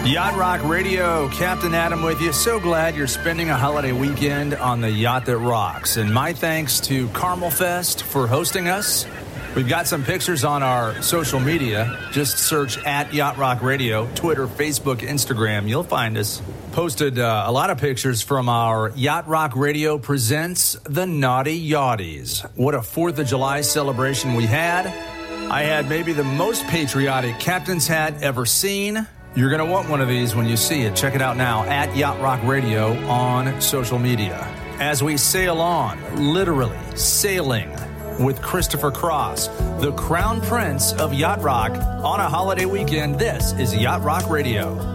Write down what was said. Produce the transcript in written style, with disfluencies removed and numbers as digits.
Yacht Rock Radio, Captain Adam with you. So glad you're spending a holiday weekend on the yacht that rocks. And my thanks to Carmel Fest for hosting us. We've got some pictures on our social media. Just search at Yacht Rock Radio, Twitter, Facebook, Instagram. You'll find us. Posted a lot of pictures from our Yacht Rock Radio presents the Naughty Yachties. What a 4th of July celebration we had. I had maybe the most patriotic captain's hat ever seen. You're going to want one of these when you see it. Check it out now at Yacht Rock Radio on social media. As we sail on, literally sailing with Christopher Cross, the Crown Prince of Yacht Rock, on a holiday weekend, this is Yacht Rock Radio.